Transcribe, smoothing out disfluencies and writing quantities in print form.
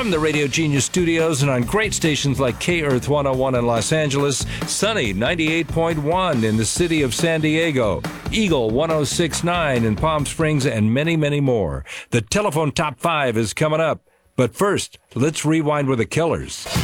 From the Radio Genius studios and on great stations like K-Earth 101 in Los Angeles, Sunny 98.1 in the city of San Diego, Eagle 106.9 in Palm Springs, and many, many more. The telephone top 5 is coming up. But first, let's rewind with the Killers.